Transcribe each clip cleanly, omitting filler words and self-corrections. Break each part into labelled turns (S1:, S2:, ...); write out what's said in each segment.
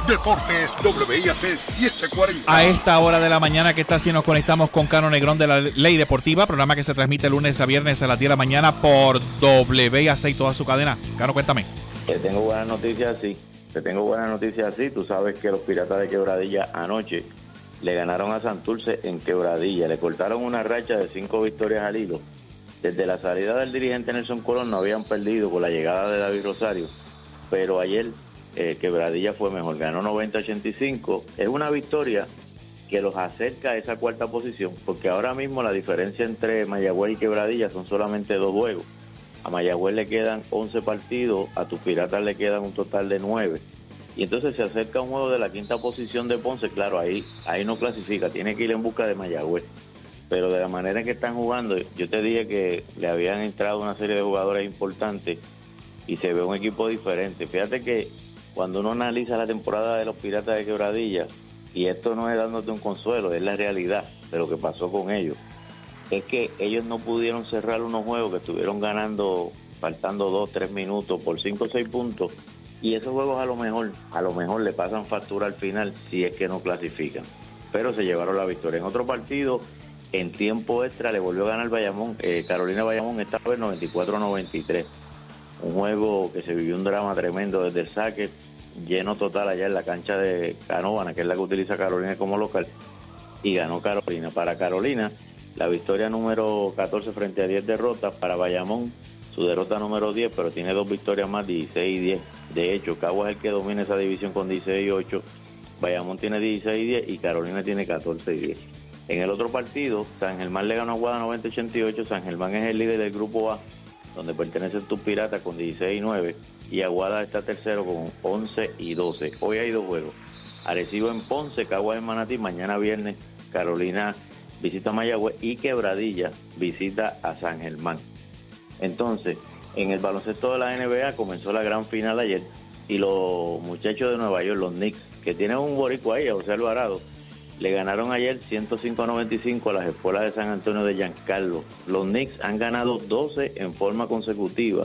S1: Deportes WIAC 740.
S2: A esta hora de la mañana, que está así, nos conectamos con Cano Negrón de la Ley Deportiva, programa que se transmite lunes a viernes a las 10 de la mañana por WIAC y toda su cadena. Cano, cuéntame.
S3: Te tengo buenas noticias, sí. Tú sabes que los Piratas de Quebradilla anoche le ganaron a Santurce en Quebradilla. Le cortaron una racha de 5 victorias al hilo. Desde la salida del dirigente Nelson Colón no habían perdido con la llegada de David Rosario, pero ayer Quebradilla fue mejor, ganó 90-85. Es una victoria que los acerca a esa cuarta posición, porque ahora mismo la diferencia entre Mayagüez y Quebradilla son solamente 2 juegos. A Mayagüez le quedan 11 partidos, a tus Piratas le quedan un total de 9. Y entonces se acerca un juego de la quinta posición de Ponce. Claro, ahí no clasifica, tiene que ir en busca de Mayagüez. Pero de la manera en que están jugando, yo te dije que le habían entrado una serie de jugadores importantes y se ve un equipo diferente. Fíjate que cuando uno analiza la temporada de los Piratas de Quebradilla, y esto no es dándote un consuelo, es la realidad de lo que pasó con ellos, es que ellos no pudieron cerrar unos juegos que estuvieron ganando, faltando 2-3 minutos por 5 o 6 puntos, y esos juegos a lo mejor le pasan factura al final si es que no clasifican, pero se llevaron la victoria. En otro partido, en tiempo extra, le volvió a ganar Bayamón, Carolina Bayamón, esta vez 94-93. Un juego que se vivió un drama tremendo desde el saque, lleno total allá en la cancha de Canóvana, que es la que utiliza Carolina como local, y ganó Carolina. Para Carolina, la victoria número 14 frente a 10 derrotas. Para Bayamón, su derrota número 10, pero tiene 2 victorias más, 16 y 10. De hecho, Caguas es el que domina esa división con 16 y 8. Bayamón tiene 16 y 10 y Carolina tiene 14 y 10. En el otro partido, San Germán le ganó a Aguada 90-88. San Germán es el líder del grupo A, donde pertenecen tus Piratas con 16 y 9, y Aguada está tercero con 11 y 12. Hoy hay 2 juegos. Arecibo en Ponce, Caguas en Manatí. Mañana viernes, Carolina visita a Mayagüez y Quebradilla visita a San Germán. Entonces, en el baloncesto de la NBA comenzó la gran final ayer, y los muchachos de Nueva York, los Knicks, que tienen un boricua ahí, José Alvarado, le ganaron ayer 105-95 a las escuelas de San Antonio de Giancarlo. Los Knicks han ganado 12 en forma consecutiva,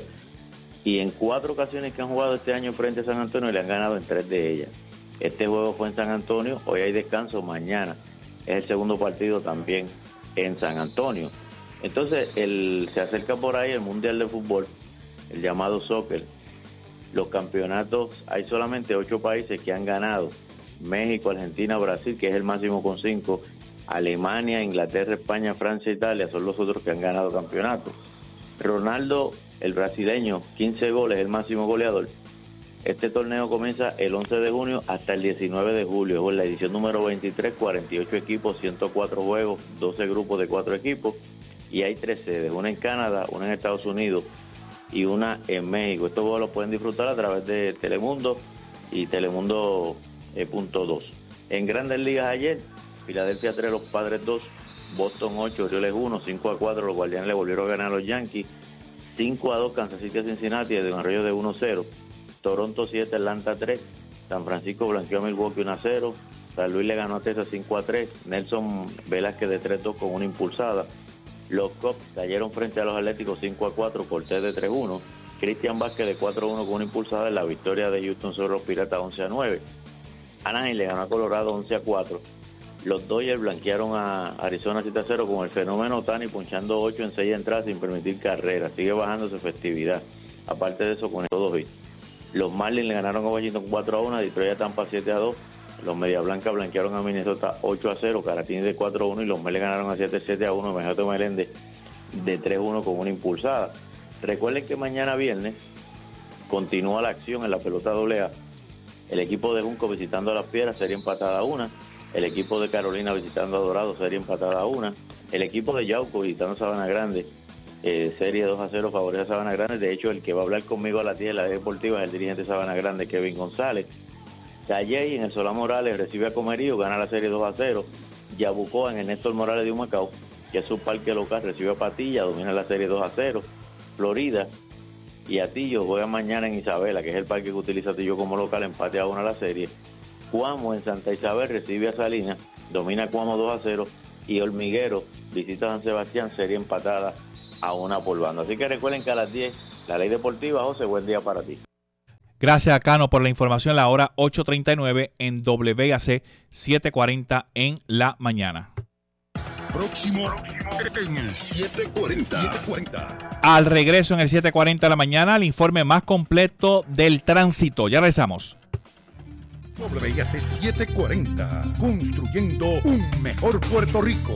S3: y en 4 ocasiones que han jugado este año frente a San Antonio le han ganado en 3 de ellas. Este juego fue en San Antonio, hoy hay descanso, mañana es el segundo partido también en San Antonio. Entonces se acerca por ahí el Mundial de Fútbol, el llamado soccer. Los campeonatos, hay solamente 8 países que han ganado: México, Argentina, Brasil, que es el máximo con 5, Alemania, Inglaterra, España, Francia, Italia, son los otros que han ganado campeonatos. Ronaldo, el brasileño, 15 goles, el máximo goleador. Este torneo comienza el 11 de junio hasta el 19 de julio, es la edición número 23, 48 equipos, 104 juegos, 12 grupos de 4 equipos, y hay 3 sedes, una en Canadá, una en Estados Unidos y una en México. Estos juegos los pueden disfrutar a través de Telemundo y Telemundo.2. En Grandes Ligas ayer, Filadelfia 3, los Padres 2, Boston 8, Orioles 1, 5-4, los Guardianes le volvieron a ganar a los Yankees, 5-2, Kansas City a Cincinnati, de un arroyo de 1-0, Toronto 7, Atlanta 3, San Francisco blanqueó a Milwaukee 1-0, San Luis le ganó a Texas 5-3, Nelson Velázquez de 3-2 con una impulsada, los Cubs cayeron frente a los Atléticos 5-4, Cortés de 3-1, Cristian Vázquez de 4-1 con una impulsada en la victoria de Houston sobre los Piratas 11-9. Anaheim le ganó a Colorado 11-4. Los Dodgers blanquearon a Arizona 7-0 con el fenómeno Ohtani punchando 8 en 6 entradas sin permitir carreras. Sigue bajando su efectividad. Aparte de eso, con todos hits. Los Marlins le ganaron a Washington 4-1, a Detroit a Tampa 7-2. Los Media Blancas blanquearon a Minnesota 8-0, Caratini de 4-1 y los Mets le ganaron a 7-7-1, Mejato Meléndez de 3-1 con una impulsada. Recuerden que mañana viernes continúa la acción en la pelota AA. El equipo de Junco visitando a Las Piedras, serie empatada a 1. El equipo de Carolina visitando a Dorado, serie empatada a 1. El equipo de Yauco visitando a Sabana Grande, serie 2-0 favorece a Sabana Grande. De hecho, el que va a hablar conmigo a la 10 de la deportiva es el dirigente de Sabana Grande, Kevin González. Calley en el Solá Morales recibe a Comerío, gana la serie 2-0. Yabucoa en el Néstor Morales de Humacao, que es su parque local, recibe a Patilla, domina la serie 2-0. Florida y Atillo juegan mañana en Isabela, que es el parque que utiliza Atillo como local, empate a 1 la serie. Cuamo en Santa Isabel recibe a Salinas, domina Cuamo 2-0. Y Hormiguero visita a San Sebastián, serie empatada a 1 por bando. Así que recuerden que a las 10, la Ley Deportiva. José, buen día para ti.
S2: Gracias a Cano por la información. La hora 8:39 en WAC 740 en la mañana.
S1: Próximo en el 740.
S2: Al regreso en el 7:40 de la mañana, el informe más completo del tránsito. Ya regresamos.
S1: WAC 740. Construyendo un mejor Puerto Rico.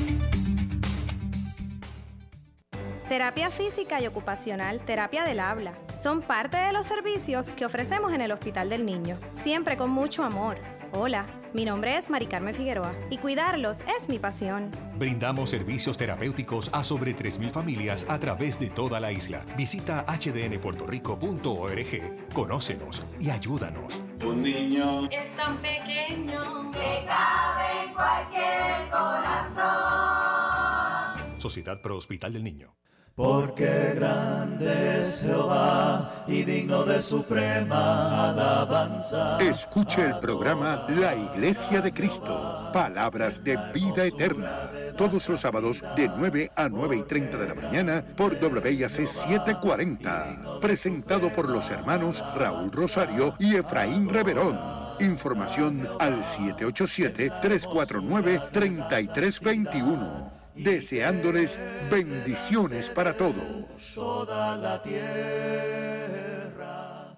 S4: Terapia física y ocupacional, terapia del habla, son parte de los servicios que ofrecemos en el Hospital del Niño, siempre con mucho amor. Hola, mi nombre es Mari Carmen Figueroa y cuidarlos es mi pasión.
S5: Brindamos servicios terapéuticos a sobre 3,000 familias a través de toda la isla. Visita hdnpuertorico.org, conócenos y ayúdanos.
S6: Un niño
S7: es tan pequeño que cabe en cualquier corazón.
S5: Sociedad Pro Hospital del Niño.
S8: Porque grande es Jehová y digno de suprema alabanza.
S1: Escuche el programa La Iglesia de Cristo, Palabras de Vida Eterna, todos los sábados de 9 a 9:30 de la mañana por WAC 740, presentado por los hermanos Raúl Rosario y Efraín Reverón. Información al 787-349-3321. Deseándoles bendiciones para todos.
S8: Toda la tierra.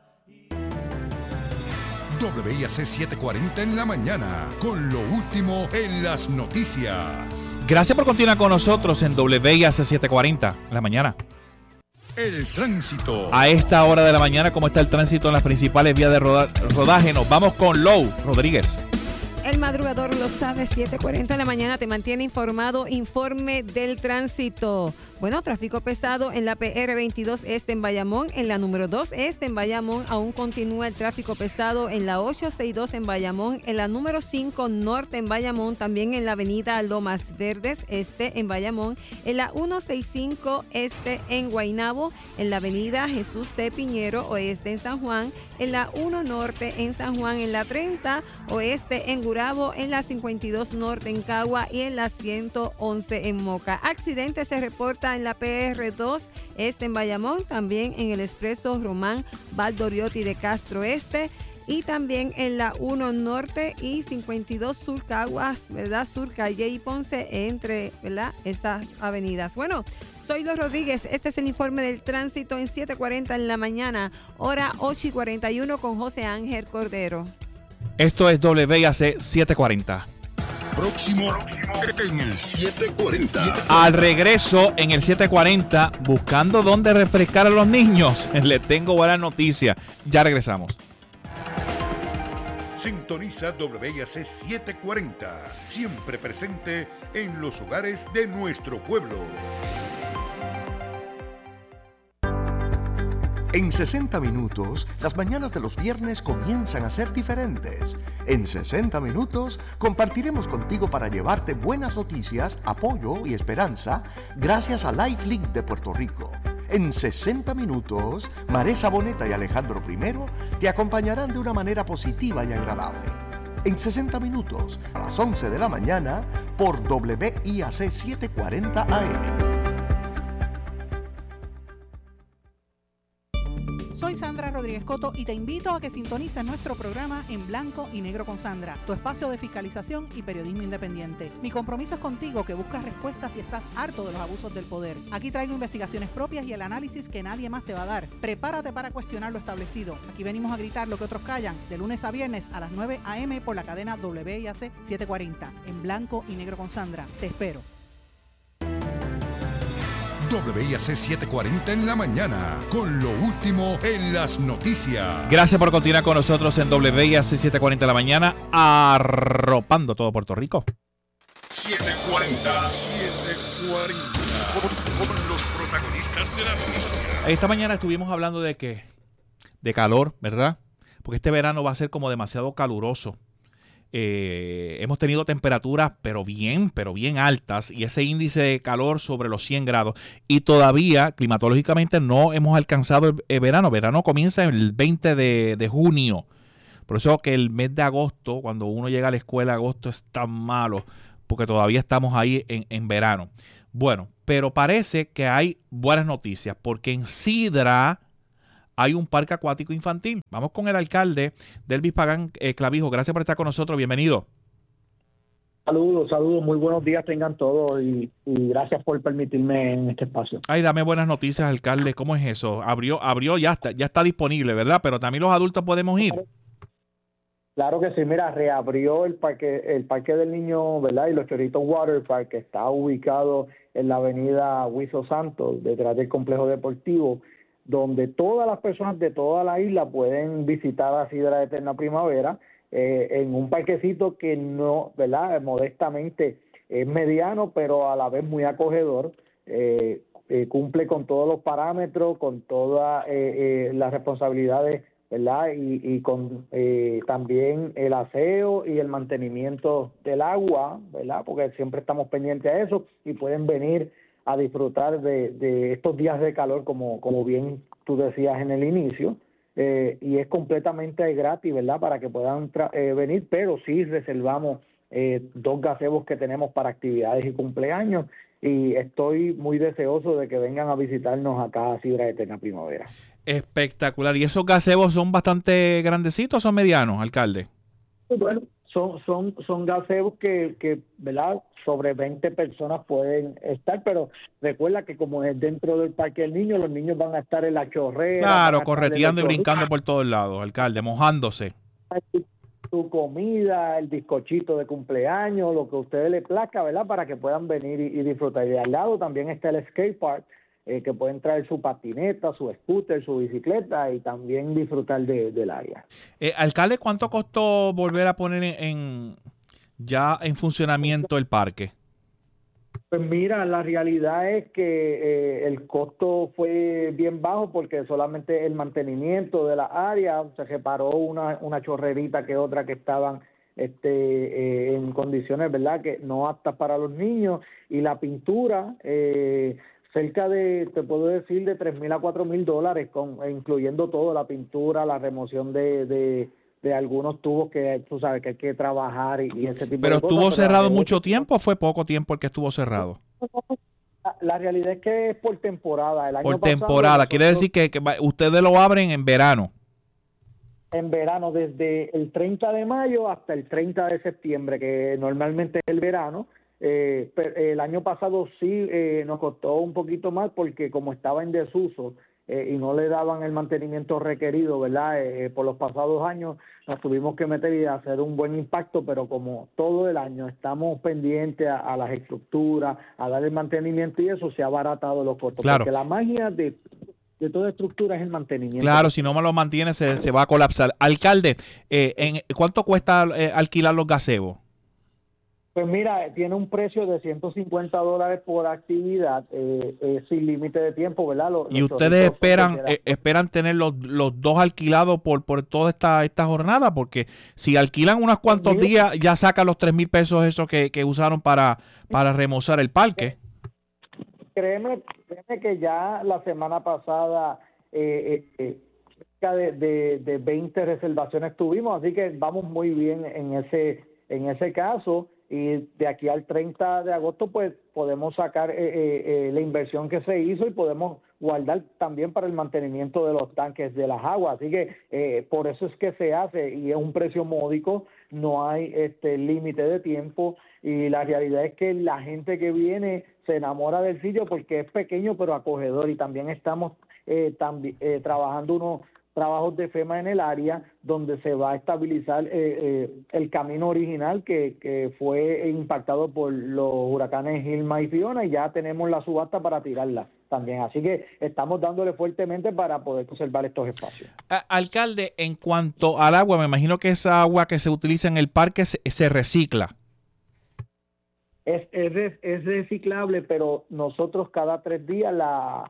S1: WAC 740 en la mañana, con lo último en las noticias.
S2: Gracias por continuar con nosotros en WAC 740 en la mañana.
S1: El tránsito.
S2: A esta hora de la mañana, ¿cómo está el tránsito en las principales vías de rodaje? Nos vamos con Lou Rodríguez.
S9: El madrugador lo sabe, 7:40 de la mañana te mantiene informado, informe del tránsito. Bueno, tráfico pesado en la PR22 Este en Bayamón, en la número 2 Este en Bayamón, aún continúa el tráfico pesado en la 862 en Bayamón, en la número 5 Norte en Bayamón, también en la avenida Lomas Verdes Este en Bayamón, en la 165 Este en Guaynabo, en la avenida Jesús T. Piñero Oeste en San Juan, en la 1 Norte en San Juan, en la 30 Oeste en Gurabo, en la 52 Norte en Cagua y en la 111 en Moca. Accidente se reporta en la PR2 Este en Bayamón, también en el expreso Román Valdoriotti de Castro Este y también en la 1 Norte y 52 Sur Caguas, ¿verdad? Sur Calle y Ponce, entre, ¿verdad?, estas avenidas. Bueno, soy Los Rodríguez, este es el informe del tránsito en 7:40 en la mañana, hora 8:41 con José Ángel Cordero.
S2: Esto es WAC 740.
S1: Próximo en el 740.
S2: Al regreso en el 740, buscando dónde refrescar a los niños. Les tengo buenas noticias. Ya regresamos.
S1: Sintoniza WAC 740, siempre presente en los hogares de nuestro pueblo.
S10: En 60 minutos, las mañanas de los viernes comienzan a ser diferentes. En 60 minutos, compartiremos contigo para llevarte buenas noticias, apoyo y esperanza gracias a LifeLink de Puerto Rico. En 60 minutos, Maresa Boneta y Alejandro I te acompañarán de una manera positiva y agradable. En 60 minutos, a las 11 de la mañana, por WIAC 740 AM.
S11: Soy Sandra Rodríguez Coto y te invito a que sintonices nuestro programa En Blanco y Negro con Sandra, tu espacio de fiscalización y periodismo independiente. Mi compromiso es contigo, que buscas respuestas y estás harto de los abusos del poder. Aquí traigo investigaciones propias y el análisis que nadie más te va a dar. Prepárate para cuestionar lo establecido. Aquí venimos a gritar lo que otros callan, de lunes a viernes a las 9 a.m. por la cadena WIAC 740. En Blanco y Negro con Sandra. Te espero.
S1: WAC 740 en la mañana, con lo último en las noticias.
S2: Gracias por continuar con nosotros en WAC 740 de la mañana, arropando todo Puerto Rico.
S1: 740 con los protagonistas de la noticia.
S2: Esta mañana estuvimos hablando de calor, ¿verdad? Porque este verano va a ser como demasiado caluroso. Hemos tenido temperaturas pero bien altas y ese índice de calor sobre los 100 grados y todavía climatológicamente no hemos alcanzado el verano. Verano comienza el 20 de junio. Por eso que el mes de agosto, cuando uno llega a la escuela, agosto es tan malo porque todavía estamos ahí en verano. Bueno, pero parece que hay buenas noticias porque en Sidra hay un parque acuático infantil. Vamos con el alcalde Delvis Pagán Clavijo. Gracias por estar con nosotros. Bienvenido.
S6: Saludos, muy buenos días tengan todos y gracias por permitirme en este espacio.
S2: Ay, dame buenas noticias, alcalde. ¿Cómo es eso? Abrió, ya está disponible, ¿verdad? Pero también los adultos podemos ir.
S6: Claro que sí, mira, reabrió el parque del niño, ¿verdad? Y los Chorritos Water Park, que está ubicado en la avenida Huizo Santos, detrás del complejo deportivo, donde todas las personas de toda la isla pueden visitar la Sidra Eterna Primavera, en un parquecito que no, ¿verdad? Modestamente es mediano, pero a la vez muy acogedor, cumple con todos los parámetros, con todas las responsabilidades, ¿verdad? Y con también el aseo y el mantenimiento del agua, ¿verdad? Porque siempre estamos pendientes a eso y pueden venir a disfrutar de estos días de calor, como bien tú decías en el inicio. Y es completamente gratis, ¿verdad? Para que puedan venir, pero sí reservamos 2 gazebos que tenemos para actividades y cumpleaños, y estoy muy deseoso de que vengan a visitarnos acá a Sidra Eterna Primavera.
S2: Espectacular. ¿Y esos gazebos son bastante grandecitos o son medianos, alcalde?
S6: Bueno, son gazebos que ¿verdad? Sobre 20 personas pueden estar, pero recuerda que como es dentro del Parque del Niño, los niños van a estar en la chorrera.
S2: Claro, correteando y brincando por todos lados, alcalde, mojándose.
S6: Su comida, el bizcochito de cumpleaños, lo que a ustedes les plazca, ¿verdad? Para que puedan venir y disfrutar. Y al lado también está el skate park, que pueden traer su patineta, su scooter, su bicicleta y también disfrutar del área.
S2: Alcalde, ¿cuánto costó volver a poner ya en funcionamiento el parque?
S6: Pues mira, la realidad es que el costo fue bien bajo porque solamente el mantenimiento de la área, se reparó una chorrerita que otra que estaban en condiciones, ¿verdad?, que no aptas para los niños, y la pintura, cerca de, te puedo decir, de $3,000 a $4,000, incluyendo todo, la pintura, la remoción de algunos tubos que tú sabes que hay que trabajar y ese tipo
S2: ¿Pero
S6: de cosas.
S2: estuvo cerrado mucho tiempo o fue poco tiempo el que estuvo cerrado?
S6: La realidad es que es por temporada. El año
S2: por
S6: pasado,
S2: temporada, quiere decir que ustedes lo abren en verano.
S6: En verano, desde el 30 de mayo hasta el 30 de septiembre, que normalmente es el verano. Pero el año pasado sí nos costó un poquito más porque como estaba en desuso, y no le daban el mantenimiento requerido, ¿verdad? Por los pasados años nos tuvimos que meter y hacer un buen impacto, pero como todo el año estamos pendientes a las estructuras, a dar el mantenimiento, y eso se ha abaratado los costos.
S2: Claro.
S6: Porque la magia de toda estructura es el mantenimiento.
S2: Claro, si no me lo mantiene se va a colapsar. Alcalde, ¿cuánto cuesta alquilar los gazebos?
S6: Pues mira, tiene un precio de $150 por actividad, sin límite de tiempo, ¿verdad?
S2: ¿Y ustedes esperan tener los 2 alquilados por toda esta jornada? Porque si alquilan unos cuantos días, ya sacan los $3,000 esos que usaron para remozar el parque.
S6: Créeme que ya la semana pasada cerca de 20 reservaciones tuvimos, así que vamos muy bien en ese caso. Y de aquí al 30 de agosto, pues podemos sacar la inversión que se hizo y podemos guardar también para el mantenimiento de los tanques de las aguas. Así que por eso es que se hace, y es un precio módico, no hay límite de tiempo, y la realidad es que la gente que viene se enamora del sitio porque es pequeño pero acogedor, y también estamos trabajando unos trabajos de FEMA en el área donde se va a estabilizar el camino original que fue impactado por los huracanes Irma y Fiona, y ya tenemos la subasta para tirarla también. Así que estamos dándole fuertemente para poder conservar estos espacios.
S2: Alcalde, en cuanto al agua, me imagino que esa agua que se utiliza en el parque se recicla.
S6: Es reciclable, pero nosotros cada 3 días la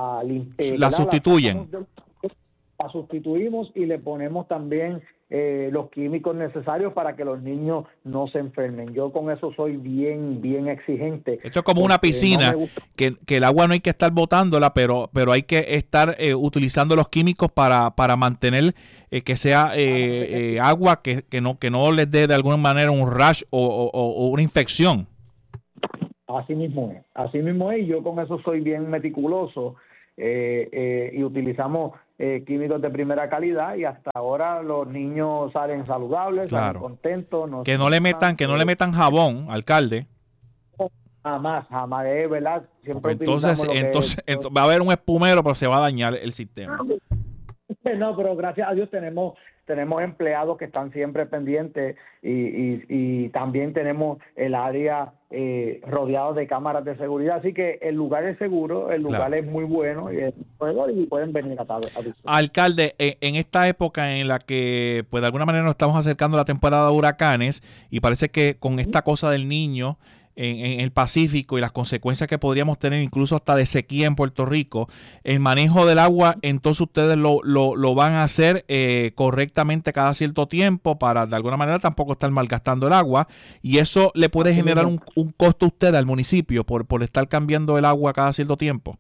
S2: sustituyen.
S6: La sustituimos y le ponemos también los químicos necesarios para que los niños no se enfermen. Yo con eso soy bien exigente.
S2: Esto es como una piscina, que el agua no hay que estar botándola, pero hay que estar utilizando los químicos para mantener que sea agua que no les dé de alguna manera un rash o una infección.
S6: Así mismo es, y yo con eso soy bien meticuloso. Y utilizamos químicos de primera calidad, y hasta ahora los niños salen saludables, salen contentos.
S2: Que no le metan jabón, alcalde.
S6: Jamás, es verdad. Siempre
S2: entonces va a haber un espumero, pero se va a dañar el sistema.
S6: No, pero gracias a Dios tenemos empleados que están siempre pendientes y también tenemos el área rodeado de cámaras de seguridad, así que el lugar es seguro, el lugar es muy bueno y pueden venir a visitar.
S2: Alcalde, en esta época en la que pues de alguna manera nos estamos acercando a la temporada de huracanes y parece que con esta cosa del Niño en el Pacífico y las consecuencias que podríamos tener incluso hasta de sequía en Puerto Rico, el manejo del agua, entonces ustedes lo van a hacer correctamente cada cierto tiempo para de alguna manera tampoco estar malgastando el agua, y eso le puede generar un costo a usted al municipio por estar cambiando el agua cada cierto tiempo.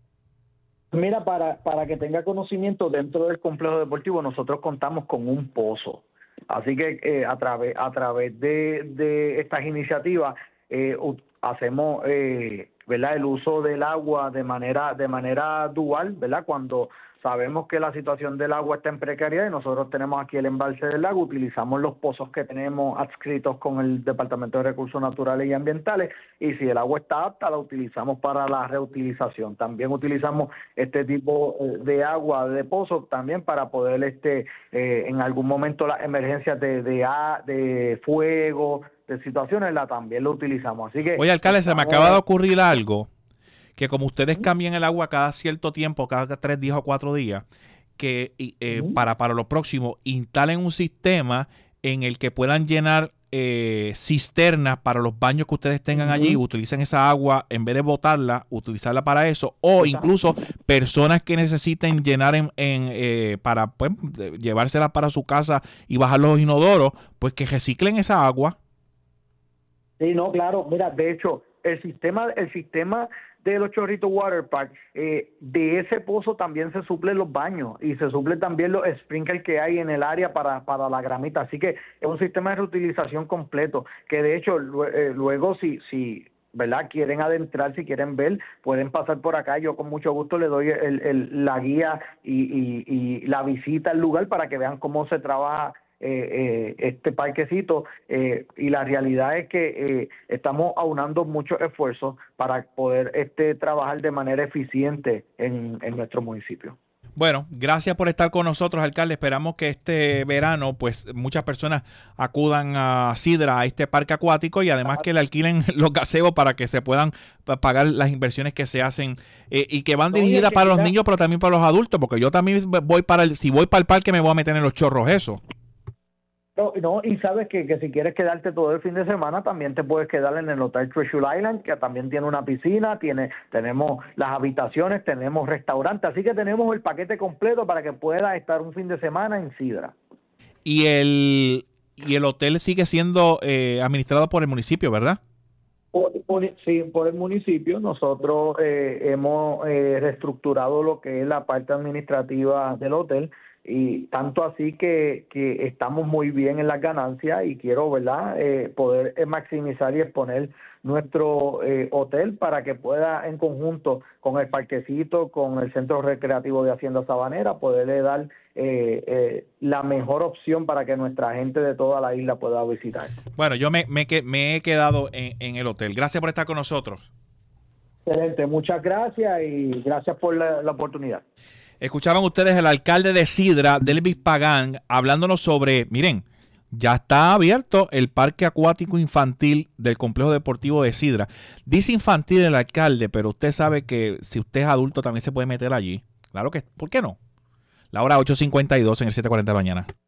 S6: Mira, para que tenga conocimiento, dentro del complejo deportivo nosotros contamos con un pozo, así que a través de estas iniciativas hacemos ¿verdad? El uso del agua de manera dual, ¿verdad? Cuando sabemos que la situación del agua está en precariedad y nosotros tenemos aquí el embalse del lago, utilizamos los pozos que tenemos adscritos con el Departamento de Recursos Naturales y Ambientales, y si el agua está apta la utilizamos para la reutilización. También utilizamos este tipo de agua de pozo también para poder en algún momento las emergencias de fuego, de situaciones, también lo utilizamos. Así que,
S2: oye, alcalde, se me acaba de ocurrir algo, que como ustedes cambian el agua cada cierto tiempo, cada 3 días o 4 días, que para lo próximo instalen un sistema en el que puedan llenar cisternas para los baños que ustedes tengan allí, utilicen esa agua, en vez de botarla, utilizarla para eso, o incluso personas que necesiten llenar para pues, llevársela para su casa y bajar los inodoros, pues que reciclen esa agua.
S6: Sí, no, claro, mira, de hecho, el sistema de los Chorritos Water Park, de ese pozo también se suplen los baños y se suplen también los sprinklers que hay en el área para la gramita, así que es un sistema de reutilización completo, que de hecho luego si ¿verdad? Quieren adentrar, si quieren ver, pueden pasar por acá, yo con mucho gusto le doy la guía y la visita al lugar para que vean cómo se trabaja este parquecito, y la realidad es que estamos aunando muchos esfuerzos para poder trabajar de manera eficiente en nuestro municipio.
S2: Bueno, gracias por estar con nosotros, alcalde. Esperamos que este verano pues muchas personas acudan a Sidra, a este parque acuático, y además que le alquilen los gazebos para que se puedan pagar las inversiones que se hacen y que van dirigidas para los niños, pero también para los adultos, porque yo también si voy para el parque me voy a meter en los chorros eso.
S6: No, y sabes que si quieres quedarte todo el fin de semana, también te puedes quedar en el Hotel Treasure Island, que también tiene una piscina, tenemos las habitaciones, tenemos restaurante, así que tenemos el paquete completo para que puedas estar un fin de semana en Sidra.
S2: Y el hotel sigue siendo administrado por el municipio, ¿verdad?
S6: Sí, por el municipio. Nosotros hemos reestructurado lo que es la parte administrativa del hotel, y tanto así que estamos muy bien en las ganancias, y quiero, ¿verdad?, poder maximizar y exponer nuestro hotel para que pueda, en conjunto con el parquecito, con el Centro Recreativo de Hacienda Sabanera, poderle dar la mejor opción para que nuestra gente de toda la isla pueda visitar.
S2: Bueno, yo me he quedado en el hotel. Gracias por estar con nosotros.
S6: Excelente, muchas gracias y gracias por la oportunidad.
S2: Escuchaban ustedes al alcalde de Sidra, Delvis Pagán, hablándonos sobre, miren, ya está abierto el parque acuático infantil del complejo deportivo de Sidra. Dice infantil el alcalde, pero usted sabe que si usted es adulto también se puede meter allí. Claro que, ¿por qué no? La hora 8:52 en el 7:40 de la mañana.